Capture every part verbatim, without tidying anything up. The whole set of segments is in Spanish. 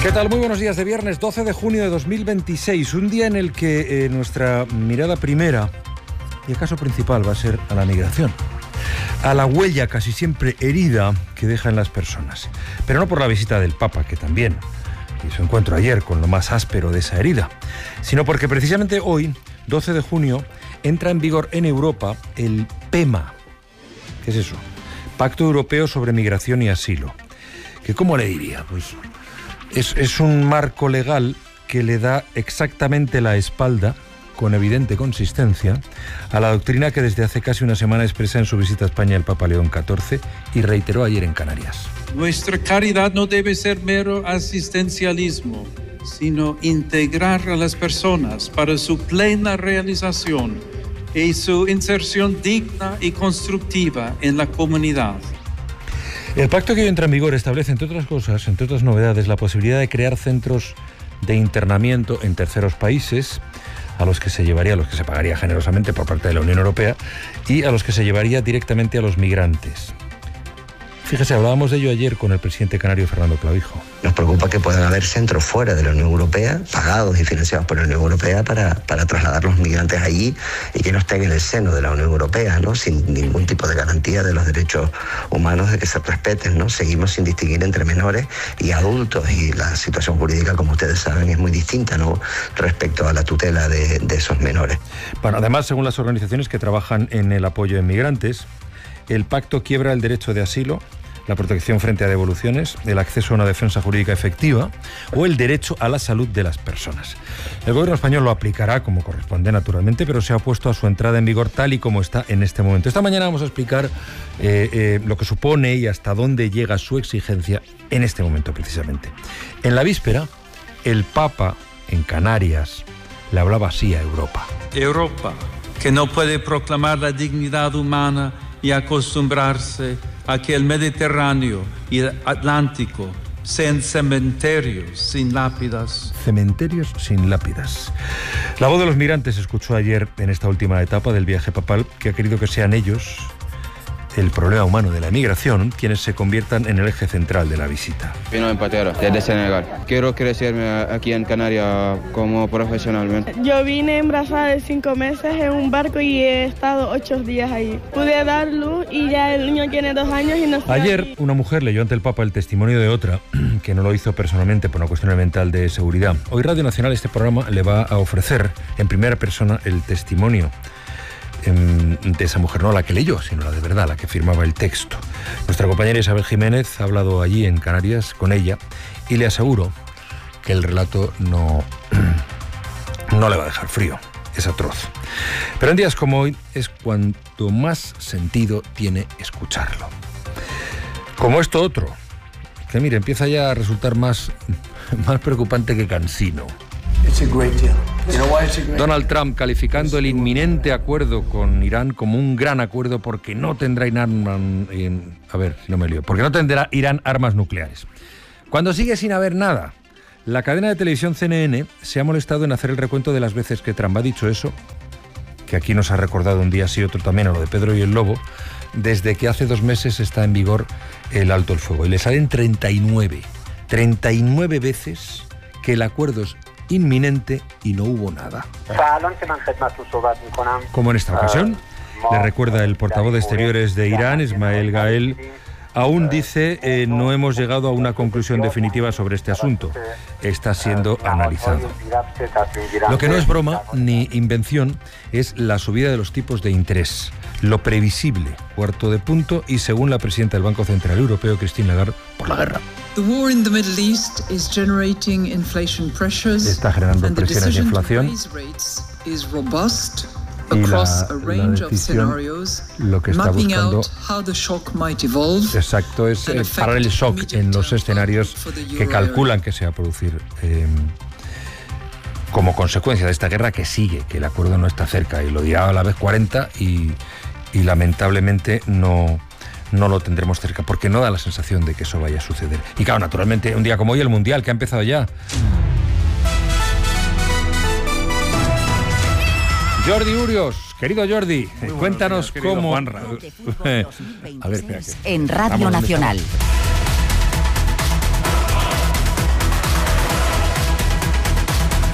¿Qué tal? Muy buenos días de viernes doce de junio de dos mil veintiséis, un día en el que eh, nuestra mirada primera y el caso principal va a ser a la migración, a la huella casi siempre herida que deja en las personas, pero no por la visita del Papa, que también, y su encuentro ayer con lo más áspero de esa herida, sino porque precisamente hoy, doce de junio, entra en vigor en Europa el PEMA. ¿Qué es eso? Pacto Europeo sobre Migración y Asilo. ¿Que cómo le diría? Pues es, es un marco legal que le da exactamente la espalda, con evidente consistencia, a la doctrina que desde hace casi una semana expresa en su visita a España el Papa León catorce y reiteró ayer en Canarias. Nuestra caridad no debe ser mero asistencialismo, sino integrar a las personas para su plena realización y su inserción digna y constructiva en la comunidad. El pacto que hoy entra en vigor establece, entre otras cosas, entre otras novedades, la posibilidad de crear centros de internamiento en terceros países, a los que se llevaría, a los que se pagaría generosamente por parte de la Unión Europea y a los que se llevaría directamente a los migrantes. Fíjese, hablábamos de ello ayer con el presidente canario Fernando Clavijo. Nos preocupa que puedan haber centros fuera de la Unión Europea, pagados y financiados por la Unión Europea, para, para trasladar los migrantes allí y que no estén en el seno de la Unión Europea, ¿no? Sin ningún tipo de garantía de los derechos humanos de que se respeten, ¿no? Seguimos sin distinguir entre menores y adultos y la situación jurídica, como ustedes saben, es muy distinta, ¿no? Respecto a la tutela de, de esos menores. Bueno, además, según las organizaciones que trabajan en el apoyo a inmigrantes, el pacto quiebra el derecho de asilo, la protección frente a devoluciones, el acceso a una defensa jurídica efectiva o el derecho a la salud de las personas. El gobierno español lo aplicará como corresponde, naturalmente, pero se ha opuesto a su entrada en vigor tal y como está en este momento. Esta mañana vamos a explicar eh, eh, lo que supone y hasta dónde llega su exigencia en este momento, precisamente. En la víspera, el Papa, en Canarias, le hablaba así a Europa. Europa, que no puede proclamar la dignidad humana y acostumbrarse a que el Mediterráneo y el Atlántico sean cementerios sin lápidas. Cementerios sin lápidas. La voz de los migrantes se escuchó ayer en esta última etapa del viaje papal, que ha querido que sean ellos, el problema humano de la emigración, quienes se conviertan en el eje central de la visita. Vino en patera, desde Senegal. Quiero crecerme aquí en Canarias como profesionalmente. Yo vine embarazada de cinco meses en un barco y he estado ocho días ahí. Pude dar luz y ya el niño tiene dos años y no está. Ayer aquí. Una mujer leyó ante el Papa el testimonio de otra, que no lo hizo personalmente por una cuestión elemental de seguridad. Hoy Radio Nacional, este programa, le va a ofrecer en primera persona el testimonio de esa mujer, no la que leyó, sino la de verdad, la que firmaba el texto. Nuestra compañera Isabel Jiménez ha hablado allí en Canarias con ella y le aseguro que el relato no, no le va a dejar frío, es atroz. Pero en días como hoy es cuanto más sentido tiene escucharlo. Como esto otro, que mire, empieza ya a resultar más, más preocupante que cansino. Donald Trump calificando el inminente acuerdo con Irán como un gran acuerdo porque no tendrá Irán, en, a ver, si no me lío, porque no tendrá Irán armas nucleares. Cuando sigue sin haber nada, la cadena de televisión C N N se ha molestado en hacer el recuento de las veces que Trump ha dicho eso, que aquí nos ha recordado un día sí otro también a lo de Pedro y el Lobo, desde que hace dos meses está en vigor el alto el fuego. Y le salen treinta y nueve, treinta y nueve veces que el acuerdo es inminente y no hubo nada. Como en esta ocasión, le recuerda el portavoz de Exteriores de Irán, Ismael Gael, aún dice eh, no hemos llegado a una conclusión definitiva sobre este asunto. Está siendo analizado. Lo que no es broma ni invención es la subida de los tipos de interés. Lo previsible, cuarto de punto, y según la presidenta del Banco Central Europeo, Christine Lagarde, por la guerra. The war in the Middle East is generating inflation pressures. Está generando presiones de inflación. Is robust y across la, a range la of scenarios, lo que está mapping buscando, out how the shock might evolve. Exacto, es eh, parar el shock en los escenarios que calculan que se va a producir eh, como consecuencia de esta guerra que sigue, que el acuerdo no está cerca, y lo dirá a la vez cuarenta y, y lamentablemente no, no lo tendremos cerca, porque no da la sensación de que eso vaya a suceder. Y claro, naturalmente, un día como hoy, el Mundial, que ha empezado ya. Jordi Urios, querido Jordi, muy cuéntanos días, cómo... A ver, espera que... En Radio Nacional.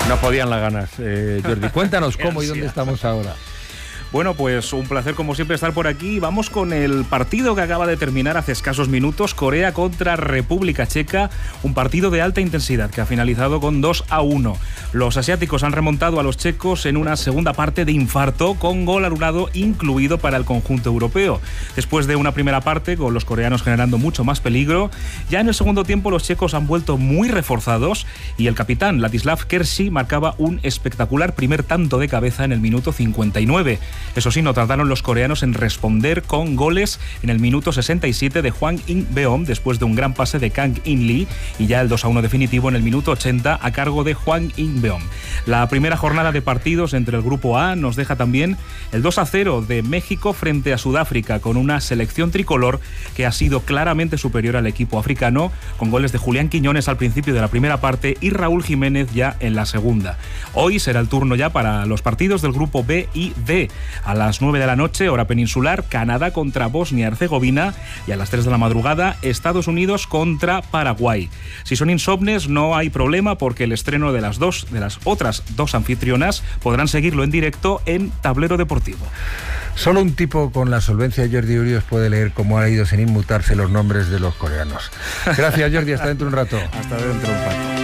No podían las ganas, eh, Jordi. Cuéntanos cómo y dónde estamos ahora. Bueno, pues un placer como siempre estar por aquí. Vamos con el partido que acaba de terminar hace escasos minutos, Corea contra República Checa, un partido de alta intensidad que ha finalizado con dos a uno. Los asiáticos han remontado a los checos en una segunda parte de infarto con gol anulado incluido para el conjunto europeo. Después de una primera parte con los coreanos generando mucho más peligro, ya en el segundo tiempo los checos han vuelto muy reforzados y el capitán Ladislav Kershi marcaba un espectacular primer tanto de cabeza en el minuto cincuenta y nueve. Eso sí, no tardaron los coreanos en responder con goles en el minuto sesenta y siete de Hwang In-beom después de un gran pase de Kang In-lee y ya el dos a uno definitivo en el minuto ochenta a cargo de Hwang In-beom. La primera jornada de partidos entre el grupo A nos deja también el dos a cero de México frente a Sudáfrica con una selección tricolor que ha sido claramente superior al equipo africano con goles de Julián Quiñones al principio de la primera parte y Raúl Jiménez ya en la segunda. Hoy será el turno ya para los partidos del grupo B y D. A las nueve de la noche, hora peninsular, Canadá contra Bosnia-Herzegovina y a las tres de la madrugada, Estados Unidos contra Paraguay. Si son insomnes, no hay problema porque el estreno de las dos, de las otras dos anfitrionas podrán seguirlo en directo en Tablero Deportivo. Solo un tipo con la solvencia de Jordi Urios puede leer cómo ha ido sin inmutarse los nombres de los coreanos. Gracias, Jordi. Hasta dentro de un rato. Hasta dentro de un rato.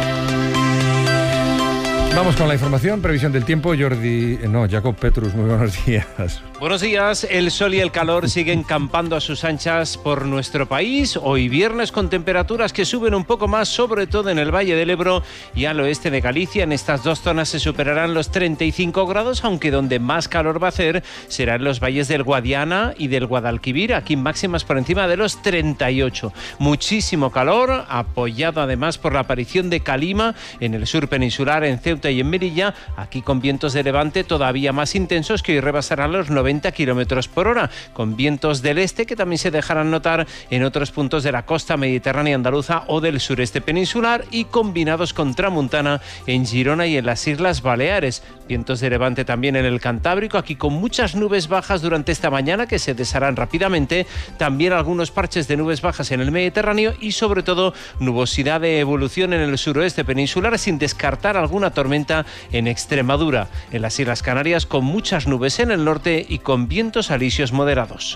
Vamos con la información, previsión del tiempo. Jordi, no, Jacob Petrus, muy buenos días. Buenos días, el sol y el calor siguen campando a sus anchas por nuestro país. Hoy viernes con temperaturas que suben un poco más, sobre todo en el Valle del Ebro y al oeste de Galicia. En estas dos zonas se superarán los treinta y cinco grados, aunque donde más calor va a hacer será en los valles del Guadiana y del Guadalquivir, aquí máximas por encima de los treinta y ocho. Muchísimo calor, apoyado además por la aparición de calima en el sur peninsular, en Ceuta y en Melilla, aquí con vientos de levante todavía más intensos que hoy rebasarán los noventa kilómetros por hora, con vientos del este que también se dejarán notar en otros puntos de la costa mediterránea andaluza o del sureste peninsular y combinados con tramuntana en Girona y en las Islas Baleares. Vientos de levante también en el Cantábrico, aquí con muchas nubes bajas durante esta mañana que se desharán rápidamente, también algunos parches de nubes bajas en el Mediterráneo y sobre todo nubosidad de evolución en el suroeste peninsular sin descartar alguna tormenta en Extremadura, en las Islas Canarias con muchas nubes en el norte y con vientos alisios moderados.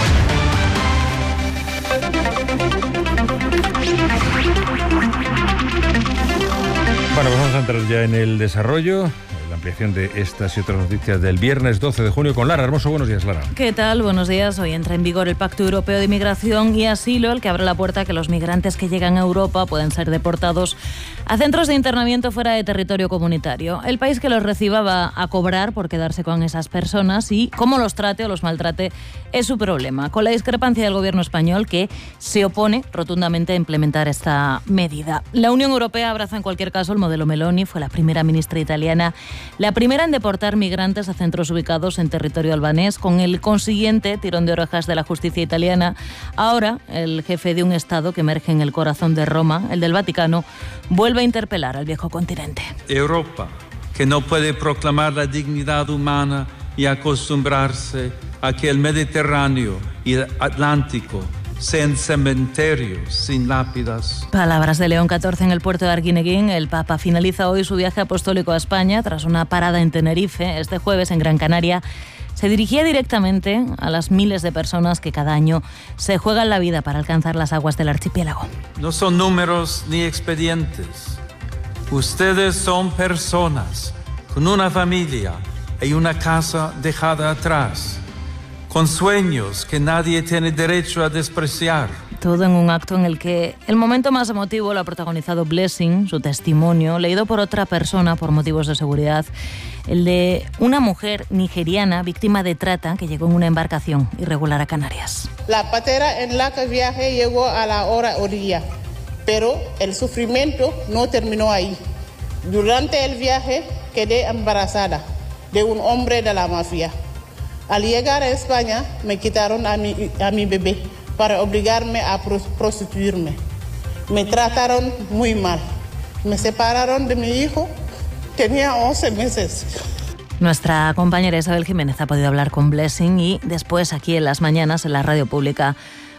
Bueno, pues vamos a entrar ya en el desarrollo, la ampliación de estas y otras noticias del viernes doce de junio con Lara Hermoso. Buenos días, Lara. ¿Qué tal? Buenos días. Hoy entra en vigor el Pacto Europeo de Migración y Asilo, el que abre la puerta a que los migrantes que llegan a Europa pueden ser deportados a centros de internamiento fuera de territorio comunitario. El país que los reciba va a cobrar por quedarse con esas personas y cómo los trate o los maltrate es su problema, con la discrepancia del gobierno español que se opone rotundamente a implementar esta medida. La Unión Europea abraza en cualquier caso el modelo Meloni, fue la primera ministra italiana, la primera en deportar migrantes a centros ubicados en territorio albanés, con el consiguiente tirón de orejas de la justicia italiana. Ahora, el jefe de un Estado que emerge en el corazón de Roma, el del Vaticano, vuelve a interpelar al viejo continente. Europa, que no puede proclamar la dignidad humana y acostumbrarse a que el Mediterráneo y el Atlántico sean cementerios sin lápidas. Palabras de León catorce en el puerto de Arguineguín. El Papa finaliza hoy su viaje apostólico a España tras una parada en Tenerife. Este jueves en Gran Canaria se dirigía directamente a las miles de personas que cada año se juegan la vida para alcanzar las aguas del archipiélago. No son números ni expedientes. Ustedes son personas con una familia y una casa dejada atrás, con sueños que nadie tiene derecho a despreciar. Todo en un acto en el que el momento más emotivo lo ha protagonizado Blessing, su testimonio, leído por otra persona por motivos de seguridad, el de una mujer nigeriana víctima de trata que llegó en una embarcación irregular a Canarias. La patera en la que viajé llegó a la hora orilla, pero el sufrimiento no terminó ahí. Durante el viaje quedé embarazada de un hombre de la mafia. Al llegar a España me quitaron a mi, a mi bebé para obligarme a prostituirme. Me trataron muy mal. Me separaron de mi hijo. Tenía once meses. Nuestra compañera Isabel Jiménez ha podido hablar con Blessing y después aquí en Las Mañanas, en la radio pública,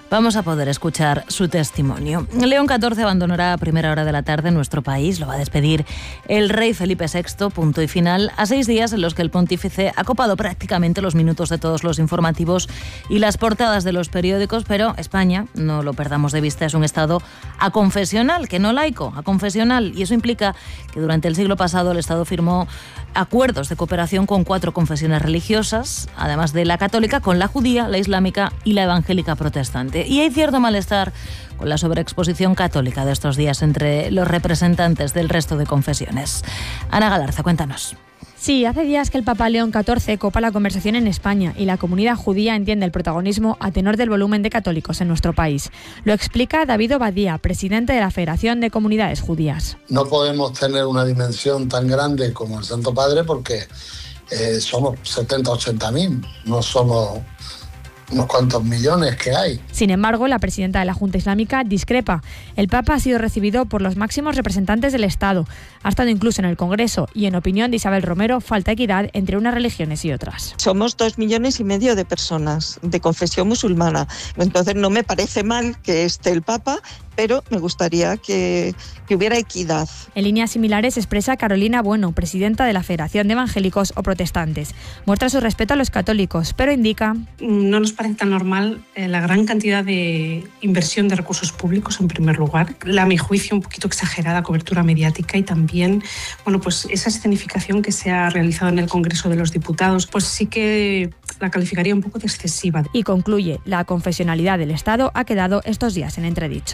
vamos a poder escuchar su testimonio. León catorce abandonará a primera hora de la tarde nuestro país. Lo va a despedir el rey Felipe sexto, punto y final, a seis días en los que el pontífice ha copado prácticamente los minutos de todos los informativos y las portadas de los periódicos, pero España, no lo perdamos de vista, es un Estado aconfesional, que no laico, aconfesional, y eso implica que durante el siglo pasado el Estado firmó acuerdos de cooperación con cuatro confesiones religiosas, además de la católica, con la judía, la islámica y la evangélica protestante. Y hay cierto malestar con la sobreexposición católica de estos días entre los representantes del resto de confesiones. Ana Galarza, cuéntanos. Sí, hace días que el Papa León catorce copa la conversación en España y la comunidad judía entiende el protagonismo a tenor del volumen de católicos en nuestro país. Lo explica David Obadía, presidente de la Federación de Comunidades Judías. No podemos tener una dimensión tan grande como el Santo Padre porque eh, somos setenta, ochenta mil, no somos unos cuantos millones que hay. Sin embargo, la presidenta de la Junta Islámica discrepa. El Papa ha sido recibido por los máximos representantes del Estado. Ha estado incluso en el Congreso y, en opinión de Isabel Romero, falta equidad entre unas religiones y otras. Somos dos millones y medio de personas de confesión musulmana. Entonces no me parece mal que esté el Papa, pero me gustaría que, que hubiera equidad. En líneas similares expresa Carolina Bueno, presidenta de la Federación de Evangélicos o Protestantes. Muestra su respeto a los católicos, pero indica: no nos parece tan normal eh, la gran cantidad de inversión de recursos públicos, en primer lugar, la, a mi juicio, un poquito exagerada cobertura mediática y también, bueno, pues esa escenificación que se ha realizado en el Congreso de los Diputados, pues sí que la calificaría un poco de excesiva. Y concluye: la confesionalidad del Estado ha quedado estos días en entredicho.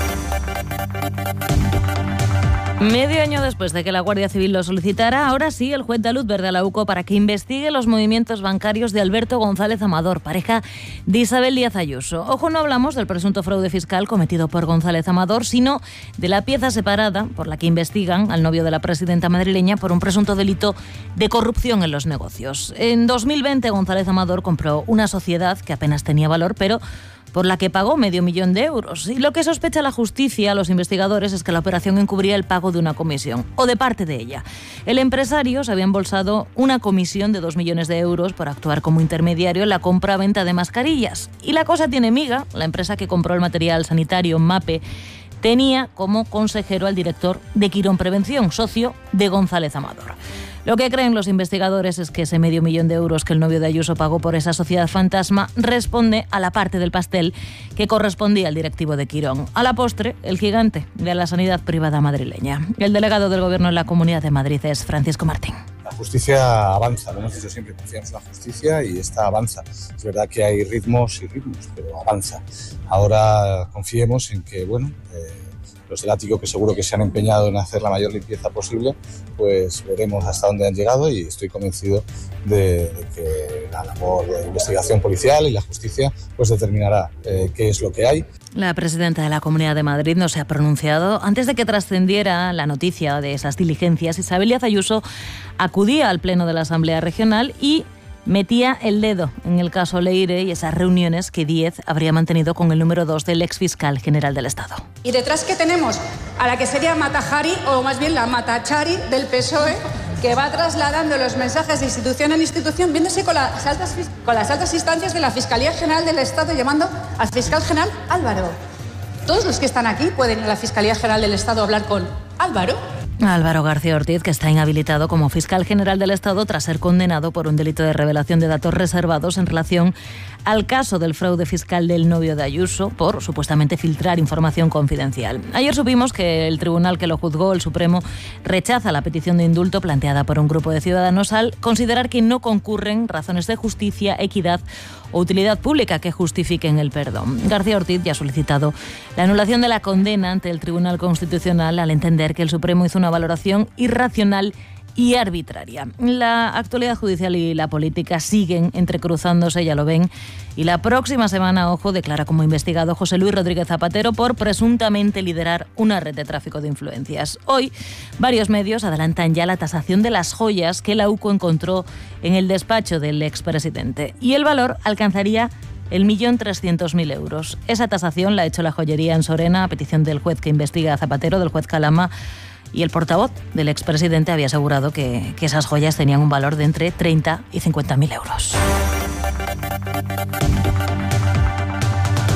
Medio año después de que la Guardia Civil lo solicitara, ahora sí el juez da luz verde a la U C O para que investigue los movimientos bancarios de Alberto González Amador, pareja de Isabel Díaz Ayuso. Ojo, no hablamos del presunto fraude fiscal cometido por González Amador, sino de la pieza separada por la que investigan al novio de la presidenta madrileña por un presunto delito de corrupción en los negocios. En dos mil veinte, González Amador compró una sociedad que apenas tenía valor, pero por la que pagó medio millón de euros. Y lo que sospecha la justicia, los investigadores, es que la operación encubría el pago de una comisión, o de parte de ella. El empresario se había embolsado una comisión de dos millones de euros por actuar como intermediario en la compra-venta de mascarillas. Y la cosa tiene miga. La empresa que compró el material sanitario, MAPE, tenía como consejero al director de Quirón Prevención, socio de González Amador. Lo que creen los investigadores es que ese medio millón de euros que el novio de Ayuso pagó por esa sociedad fantasma responde a la parte del pastel que correspondía al directivo de Quirón. A la postre, el gigante de la sanidad privada madrileña. El delegado del Gobierno en la Comunidad de Madrid es Francisco Martín. La justicia avanza, lo hemos dicho siempre, confiamos en la justicia y esta avanza. Es verdad que hay ritmos y ritmos, pero avanza. Ahora confiemos en que, bueno, eh, los del ático, que seguro que se han empeñado en hacer la mayor limpieza posible, pues veremos hasta dónde han llegado y estoy convencido de, de que la labor de investigación policial y la justicia pues determinará eh, qué es lo que hay. La presidenta de la Comunidad de Madrid no se ha pronunciado. Antes de que trascendiera la noticia de esas diligencias, Isabel Díaz Ayuso acudía al Pleno de la Asamblea Regional y metía el dedo en el caso Leire y esas reuniones que Díez habría mantenido con el número dos del exfiscal general del Estado. Y detrás que tenemos a la que sería Matajari, o más bien la Matachari del P S O E, que va trasladando los mensajes de institución en institución, viéndose con las altas, con las altas instancias de la Fiscalía General del Estado, llamando al fiscal general Álvaro. Todos los que están aquí pueden en la Fiscalía General del Estado hablar con Álvaro. Álvaro García Ortiz, que está inhabilitado como fiscal general del Estado tras ser condenado por un delito de revelación de datos reservados en relación al caso del fraude fiscal del novio de Ayuso por supuestamente filtrar información confidencial. Ayer supimos que el tribunal que lo juzgó, el Supremo, rechaza la petición de indulto planteada por un grupo de ciudadanos al considerar que no concurren razones de justicia, equidad o utilidad pública que justifiquen el perdón. García Ortiz ya ha solicitado la anulación de la condena ante el Tribunal Constitucional al entender que el Supremo hizo una valoración irracional y arbitraria. La actualidad judicial y la política siguen entrecruzándose, ya lo ven, y la próxima semana, ojo, declara como investigado José Luis Rodríguez Zapatero por presuntamente liderar una red de tráfico de influencias. Hoy, varios medios adelantan ya la tasación de las joyas que la U C O encontró en el despacho del expresidente, y el valor alcanzaría el millón trescientos mil euros. Esa tasación la ha hecho la joyería en Sorena a petición del juez que investiga a Zapatero, del juez Calama, y el portavoz del expresidente había asegurado que, que esas joyas tenían un valor de entre treinta y cincuenta mil euros.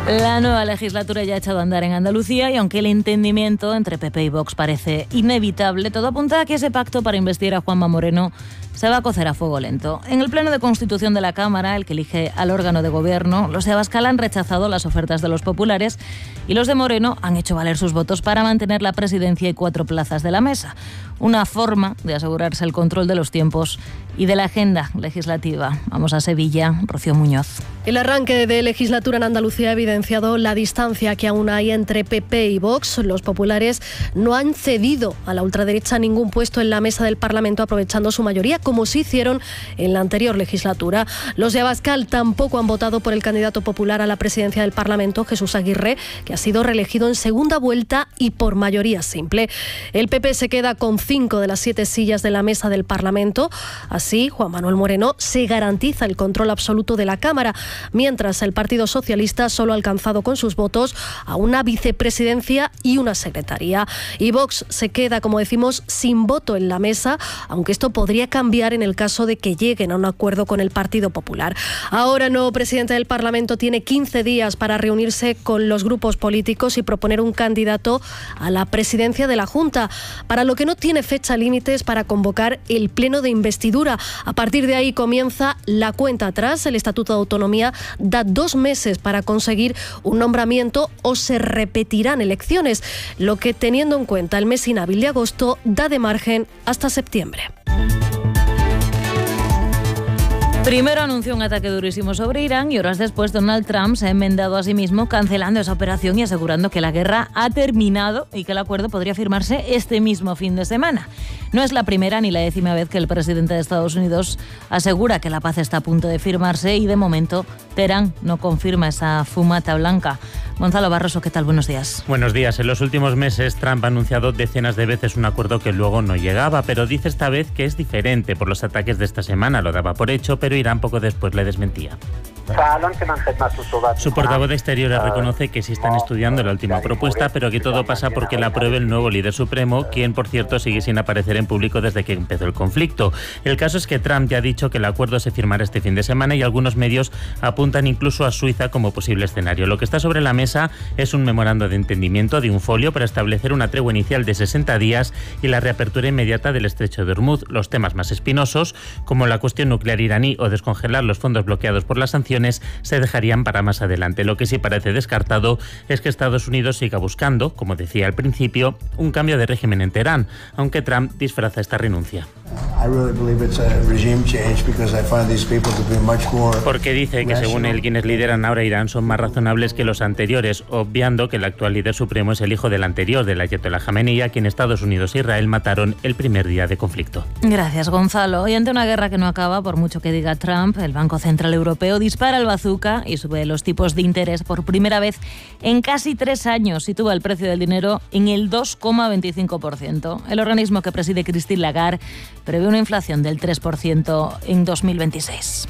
La nueva legislatura ya ha echado a andar en Andalucía y aunque el entendimiento entre P P y Vox parece inevitable, todo apunta a que ese pacto para investir a Juanma Moreno se va a cocer a fuego lento. En el Pleno de Constitución de la Cámara, el que elige al órgano de gobierno, los de Abascal han rechazado las ofertas de los populares y los de Moreno han hecho valer sus votos para mantener la presidencia y cuatro plazas de la mesa. Una forma de asegurarse el control de los tiempos y de la agenda legislativa. Vamos a Sevilla, Rocío Muñoz. El arranque de legislatura en Andalucía ha evidenciado la distancia que aún hay entre P P y Vox. Los populares no han cedido a la ultraderecha ningún puesto en la mesa del Parlamento, aprovechando su mayoría, como sí hicieron en la anterior legislatura. Los de Abascal tampoco han votado por el candidato popular a la presidencia del Parlamento, Jesús Aguirre, que ha sido reelegido en segunda vuelta y por mayoría simple. El P P se queda con cinco de las siete sillas de la mesa del Parlamento. Así, Juan Manuel Moreno se garantiza el control absoluto de la Cámara, mientras el Partido Socialista solo ha alcanzado con sus votos a una vicepresidencia y una secretaría. Y Vox se queda, como decimos, sin voto en la mesa, aunque esto podría cambiar en el caso de que lleguen a un acuerdo con el Partido Popular. Ahora el nuevo presidente del Parlamento tiene quince días para reunirse con los grupos políticos y proponer un candidato a la presidencia de la Junta, para lo que no tiene fecha límite es para convocar el pleno de investidura. A partir de ahí comienza la cuenta atrás. El Estatuto de Autonomía da dos meses para conseguir un nombramiento o se repetirán elecciones, lo que, teniendo en cuenta el mes inhábil de agosto, da de margen hasta septiembre. Primero anunció un ataque durísimo sobre Irán y horas después Donald Trump se ha enmendado a sí mismo cancelando esa operación y asegurando que la guerra ha terminado y que el acuerdo podría firmarse este mismo fin de semana. No es la primera ni la décima vez que el presidente de Estados Unidos asegura que la paz está a punto de firmarse y de momento Teherán no confirma esa fumata blanca. Gonzalo Barroso, ¿qué tal? Buenos días. Buenos días. En los últimos meses Trump ha anunciado decenas de veces un acuerdo que luego no llegaba, pero dice esta vez que es diferente por los ataques de esta semana. Lo daba por hecho, pero Irán poco después le desmentía. Su portavoz de Exteriores reconoce que sí están estudiando la última propuesta, pero que todo pasa porque la apruebe el nuevo líder supremo, quien, por cierto, sigue sin aparecer en público desde que empezó el conflicto. El caso es que Trump ya ha dicho que el acuerdo se firmará este fin de semana y algunos medios apuntan incluso a Suiza como posible escenario. Lo que está sobre la mesa es un memorando de entendimiento de un folio para establecer una tregua inicial de sesenta días y la reapertura inmediata del estrecho de Hormuz. Los temas más espinosos, como la cuestión nuclear iraní o descongelar los fondos bloqueados por las sanciones, se dejarían para más adelante. Lo que sí parece descartado es que Estados Unidos siga buscando, como decía al principio, un cambio de régimen en Teherán, aunque Trump disfraza esta renuncia. Porque dice que según él quienes lideran ahora Irán son más razonables que los anteriores, obviando que el actual líder supremo es el hijo del anterior, del ayatolá Jamenei, a quien Estados Unidos e Israel mataron el primer día de conflicto. Gracias, Gonzalo. Y ante una guerra que no acaba, por mucho que diga Trump, el Banco Central Europeo dispara el bazooka y sube los tipos de interés por primera vez en casi tres años. Sitúa el precio del dinero en el dos coma veinticinco por ciento. El organismo que preside Christine Lagarde prevé una inflación del tres por ciento en dos mil veintiséis.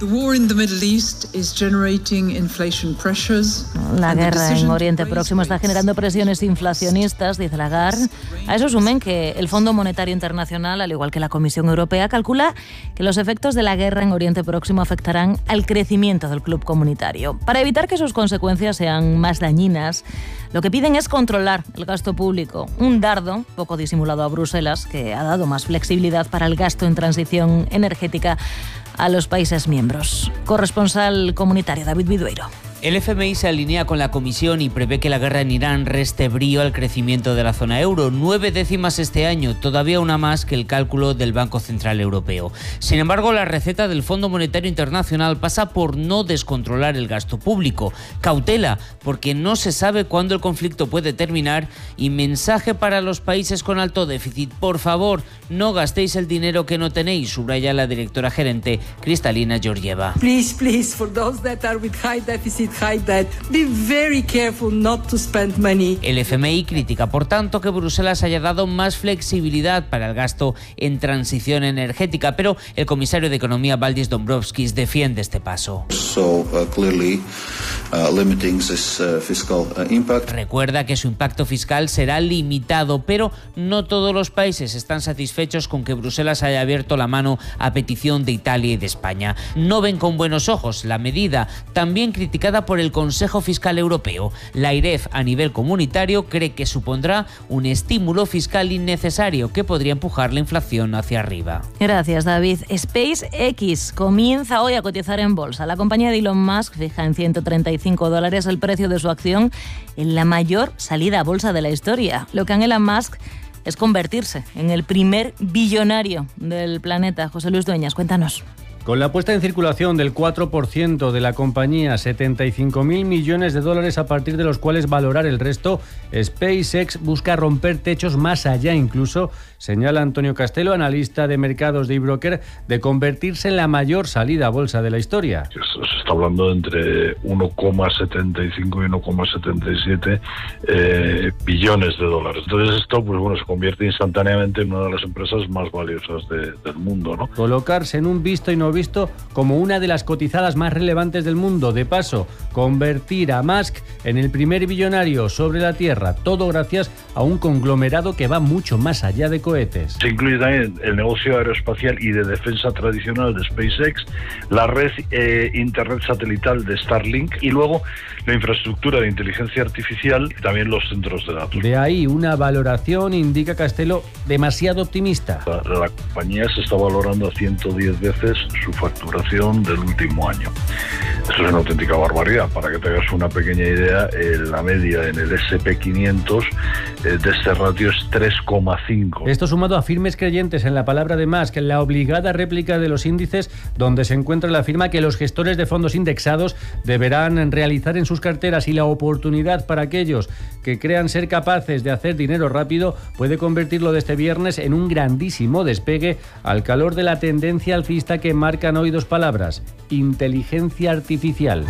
La guerra en Oriente Próximo está generando presiones inflacionistas, dice Lagarde. A eso sumen que el Fondo Monetario Internacional, al igual que la Comisión Europea, calcula que los efectos de la guerra en Oriente Próximo afectarán al crecimiento del club comunitario. Para evitar que sus consecuencias sean más dañinas, lo que piden es controlar el gasto público, un dardo poco disimulado a Bruselas, que ha dado más flexibilidad para el gasto en transición energética a los países miembros. Corresponsal comunitario David Vidueiro. El F M I se alinea con la Comisión y prevé que la guerra en Irán reste brío al crecimiento de la zona euro. Nueve décimas este año, todavía una más que el cálculo del Banco Central Europeo. Sin embargo, la receta del Fondo Monetario Internacional pasa por no descontrolar el gasto público. Cautela, porque no se sabe cuándo el conflicto puede terminar, y mensaje para los países con alto déficit. Por favor, no gastéis el dinero que no tenéis, subraya la directora gerente Kristalina Georgieva. Please, please, for those that are with high deficit, high debt, be very careful not to spend money. El F M I critica, por tanto, que Bruselas haya dado más flexibilidad para el gasto en transición energética, pero el comisario de Economía, Valdis Dombrovskis, defiende este paso. So, uh, clearly, uh, limiting this, uh, fiscal uh, impact. Recuerda que su impacto fiscal será limitado, pero no todos los países están satisfechos con que Bruselas haya abierto la mano a petición de Italia y de España. No ven con buenos ojos la medida, también criticada ahora por el Consejo Fiscal Europeo. La AIREF a nivel comunitario cree que supondrá un estímulo fiscal innecesario que podría empujar la inflación hacia arriba. Gracias, David. SpaceX comienza hoy a cotizar en bolsa. La compañía de Elon Musk fija en ciento treinta y cinco dólares el precio de su acción en la mayor salida a bolsa de la historia. Lo que anhela Musk es convertirse en el primer billonario del planeta. José Luis Dueñas, cuéntanos. Con la puesta en circulación del cuatro por ciento de la compañía, setenta y cinco mil millones de dólares a partir de los cuales valorar el resto, SpaceX busca romper techos más allá incluso, señala Antonio Castelo, analista de mercados de eBroker, de convertirse en la mayor salida a bolsa de la historia. Se está hablando de entre uno coma setenta y cinco y uno coma setenta y siete eh, billones de dólares. Entonces esto, pues bueno, se convierte instantáneamente en una de las empresas más valiosas de, del mundo, ¿no? Colocarse en un visto y no visto como una de las cotizadas más relevantes del mundo. De paso, convertir a Musk en el primer billonario sobre la Tierra, todo gracias a un conglomerado que va mucho más allá de cohetes. Se incluye también el negocio aeroespacial y de defensa tradicional de SpaceX, la red eh, internet satelital de Starlink y luego la infraestructura de inteligencia artificial y también los centros de datos. De ahí una valoración, indica Castelo, demasiado optimista. La, la compañía se está valorando a ciento diez veces su facturación del último año. Eso es una auténtica barbaridad. Para que te hagas una pequeña idea, eh, la media en el ese and pe quinientos eh, de este ratio es tres coma cinco. Esto sumado a firmes creyentes en la palabra de Musk, en la obligada réplica de los índices, donde se encuentra la firma que los gestores de fondos indexados deberán realizar en sus carteras, y la oportunidad para aquellos que crean ser capaces de hacer dinero rápido puede convertirlo de este viernes en un grandísimo despegue al calor de la tendencia alcista que marcan hoy dos palabras: inteligencia artificial.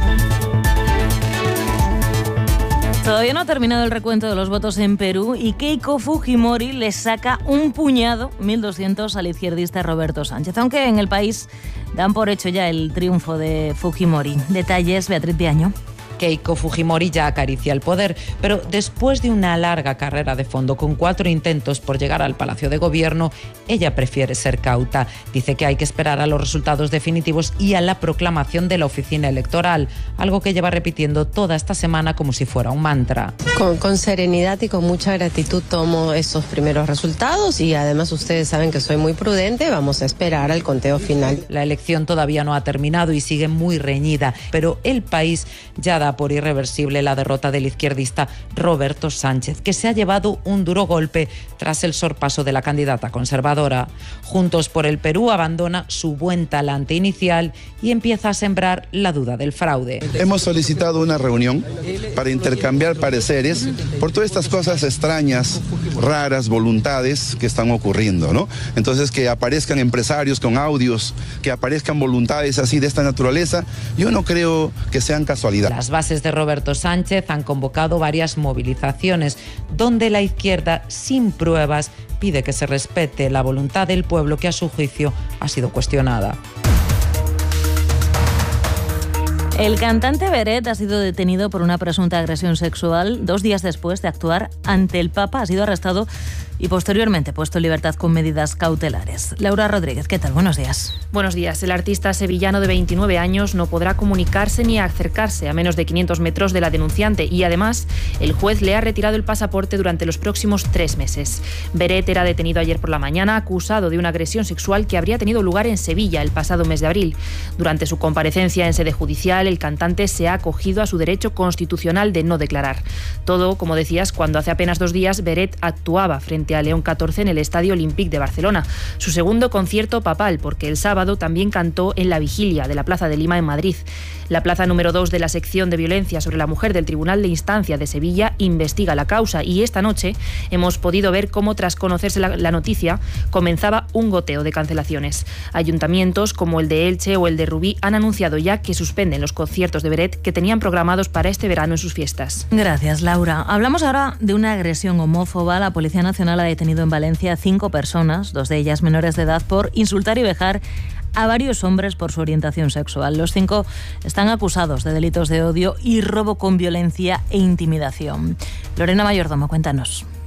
Todavía no ha terminado el recuento de los votos en Perú y Keiko Fujimori le saca un puñado, mil doscientos, al izquierdista Roberto Sánchez, aunque en el país dan por hecho ya el triunfo de Fujimori. Detalles, Beatriz Viaño. Keiko Fujimori ya acaricia el poder, pero después de una larga carrera de fondo con cuatro intentos por llegar al Palacio de Gobierno, ella prefiere ser cauta. Dice que hay que esperar a los resultados definitivos y a la proclamación de la oficina electoral, algo que lleva repitiendo toda esta semana como si fuera un mantra. Con, con serenidad y con mucha gratitud tomo esos primeros resultados y además ustedes saben que soy muy prudente, vamos a esperar al conteo final. La elección todavía no ha terminado y sigue muy reñida, pero el país ya da por irreversible la derrota del izquierdista Roberto Sánchez, que se ha llevado un duro golpe tras el sorpaso de la candidata conservadora. Juntos por el Perú abandona su buen talante inicial y empieza a sembrar la duda del fraude. Hemos solicitado una reunión para intercambiar pareceres por todas estas cosas extrañas, raras, voluntades que están ocurriendo, ¿no? Entonces, que aparezcan empresarios con audios, que aparezcan voluntades así de esta naturaleza, yo no creo que sean casualidad. Las bases de Roberto Sánchez han convocado varias movilizaciones donde la izquierda, sin pruebas, pide que se respete la voluntad del pueblo que a su juicio ha sido cuestionada. El cantante Beret ha sido detenido por una presunta agresión sexual dos días después de actuar ante el Papa. Ha sido arrestado y posteriormente puesto en libertad con medidas cautelares. Laura Rodríguez, ¿qué tal? Buenos días. Buenos días. El artista sevillano de veintinueve años no podrá comunicarse ni acercarse a menos de quinientos metros de la denunciante y además el juez le ha retirado el pasaporte durante los próximos tres meses. Beret era detenido ayer por la mañana acusado de una agresión sexual que habría tenido lugar en Sevilla el pasado mes de abril. Durante su comparecencia en sede judicial, el cantante se ha acogido a su derecho constitucional de no declarar. Todo, como decías, cuando hace apenas dos días Beret actuaba frente a León catorce en el Estadio Olímpic de Barcelona. Su segundo concierto papal, porque el sábado también cantó en la Vigilia de la Plaza de Lima en Madrid. La plaza número dos de la sección de violencia sobre la mujer del Tribunal de Instancia de Sevilla investiga la causa y esta noche hemos podido ver cómo, tras conocerse la, la noticia, comenzaba un goteo de cancelaciones. Ayuntamientos como el de Elche o el de Rubí han anunciado ya que suspenden los conciertos de Beret que tenían programados para este verano en sus fiestas. Gracias, Laura. Hablamos ahora de una agresión homófoba. La Policía Nacional ha detenido en Valencia a cinco personas, dos de ellas menores de edad, por insultar y vejar a varios hombres por su orientación sexual. Los cinco están acusados de delitos de odio y robo con violencia e intimidación. Lorena Mayordomo, cuéntanos.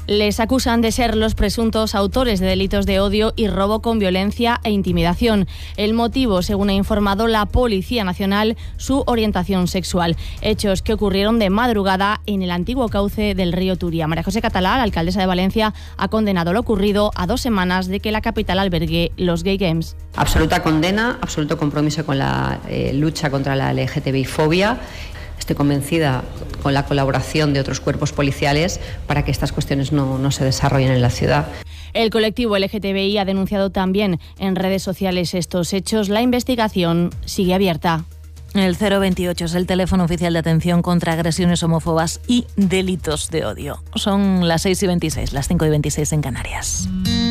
Les acusan de ser los presuntos autores de delitos de odio y robo con violencia e intimidación. El motivo, según ha informado la Policía Nacional, su orientación sexual. Hechos que ocurrieron de madrugada en el antiguo cauce del río Turia. María José Catalá, la alcaldesa de Valencia, ha condenado lo ocurrido a dos semanas de que la capital albergue los Gay Games. Absoluta condena, absoluto compromiso con la eh, lucha contra la L G T B I fobia. Estoy convencida con la colaboración de otros cuerpos policiales para que estas cuestiones no, no se desarrollen en la ciudad. El colectivo L G T B I ha denunciado también en redes sociales estos hechos. La investigación sigue abierta. El cero veintiocho es el teléfono oficial de atención contra agresiones homófobas y delitos de odio. Son las seis y veintiséis, las cinco y veintiséis en Canarias.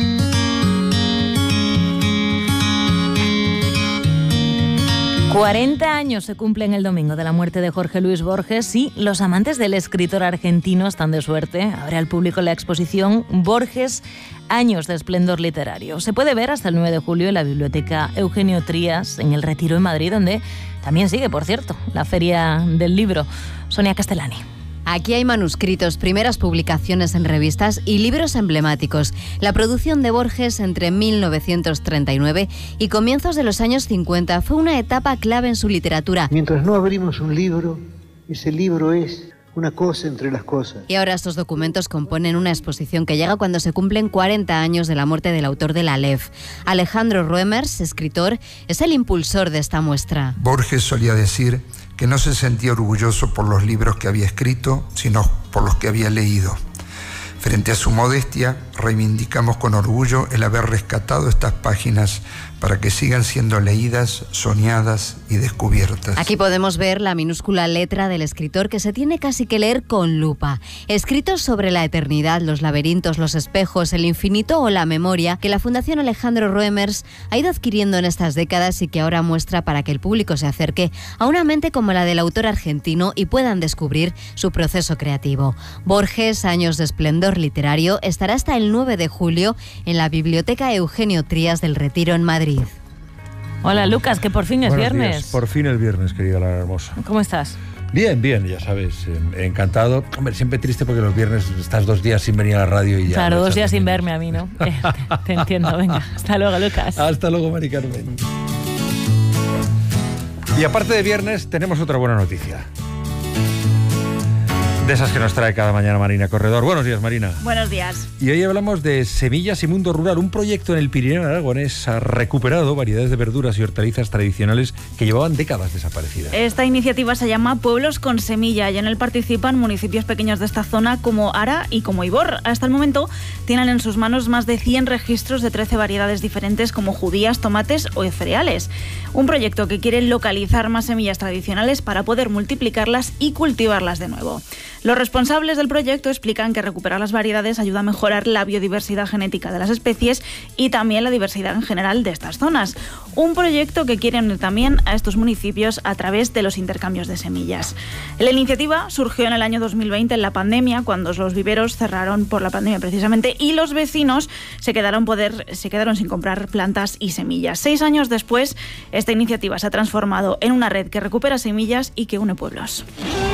cuarenta años se cumplen el domingo de la muerte de Jorge Luis Borges y los amantes del escritor argentino están de suerte. Abre al público la exposición Borges, años de esplendor literario. Se puede ver hasta el nueve de julio en la Biblioteca Eugenio Trías, en El Retiro en Madrid, donde también sigue, por cierto, la Feria del Libro. Sonia Castellani. Aquí hay manuscritos, primeras publicaciones en revistas y libros emblemáticos. La producción de Borges entre mil novecientos treinta y nueve y comienzos de los años cincuenta fue una etapa clave en su literatura. Mientras no abrimos un libro, ese libro es una cosa entre las cosas. Y ahora estos documentos componen una exposición que llega cuando se cumplen cuarenta años de la muerte del autor de La Aleph. Alejandro Roemers, escritor, es el impulsor de esta muestra. Borges solía decir que no se sentía orgulloso por los libros que había escrito, sino por los que había leído. Frente a su modestia, reivindicamos con orgullo el haber rescatado estas páginas para que sigan siendo leídas, soñadas y descubiertas. Aquí podemos ver la minúscula letra del escritor que se tiene casi que leer con lupa. Escritos sobre la eternidad, los laberintos, los espejos, el infinito o la memoria que la Fundación Alejandro Roemers ha ido adquiriendo en estas décadas y que ahora muestra para que el público se acerque a una mente como la del autor argentino y puedan descubrir su proceso creativo. Borges, años de esplendor literario, estará hasta el nueve de julio en la Biblioteca Eugenio Trías del Retiro en Madrid. Hola Lucas, que por fin es Buenos viernes. Días. Por fin es viernes, querida Lara Hermosa. ¿Cómo estás? Bien, bien, ya sabes, encantado. Hombre, siempre triste porque los viernes estás dos días sin venir a la radio y ya... Claro, dos días sin verme a mí, ¿no? te, te entiendo, venga. Hasta luego, Lucas. Hasta luego, Mari Carmen. Y aparte de viernes, tenemos otra buena noticia. De esas que nos trae cada mañana Marina Corredor. Buenos días, Marina. Buenos días. Y hoy hablamos de Semillas y Mundo Rural. Un proyecto en el Pirineo aragonés ha recuperado variedades de verduras y hortalizas tradicionales que llevaban décadas desaparecidas. Esta iniciativa se llama Pueblos con Semilla y en él participan municipios pequeños de esta zona como Ara y como Ibor. Hasta el momento tienen en sus manos más de cien registros de trece variedades diferentes como judías, tomates o cereales. Un proyecto que quiere localizar más semillas tradicionales para poder multiplicarlas y cultivarlas de nuevo. Los responsables del proyecto explican que recuperar las variedades ayuda a mejorar la biodiversidad genética de las especies y también la diversidad en general de estas zonas. Un proyecto que quiere unir también a estos municipios a través de los intercambios de semillas. La iniciativa surgió en el año dos mil veinte, en la pandemia, cuando los viveros cerraron por la pandemia precisamente y los vecinos se quedaron, poder, se quedaron sin comprar plantas y semillas. Seis años después, esta iniciativa se ha transformado en una red que recupera semillas y que une pueblos.